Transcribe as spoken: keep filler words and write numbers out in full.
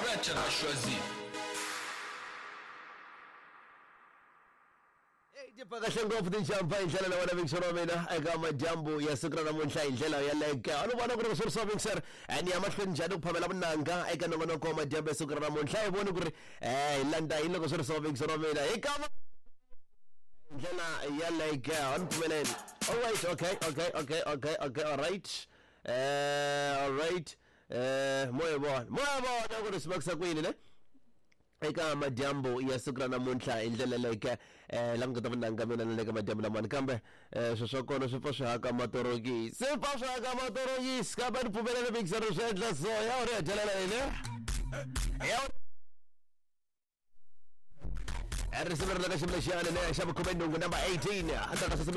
Better Ashwazi. Kahle ngopfu tinjamba indlela la wena Victor mina eka majambu ya siku namuntlha indlela ya leke alubona ku ri swo swo Victor ani amahlweni njani ukuphamela bunanga eka nongonoko majambu ya siku namuntlha ibona ku ri eh ilanda iloko swo swo Victor mina eka indlela ya leke onphumeleni. All right, okay, okay, okay, okay, okay, all right. Uh, all right. Eh moyo bona moyo bona ku ri sibakisa kwini ne eka majambo ya siku namuntlha indlela like eh langota bunanga mina leka majambo lamani kambe eh sweswakona swi pfa swi haka matorokisi swi pfa swi haka matorokisi ka ba diphumelele big zero shendla so ya ore jalela ile ya Erisimer la kashimla shana ne shabu kumendo number eighteen anda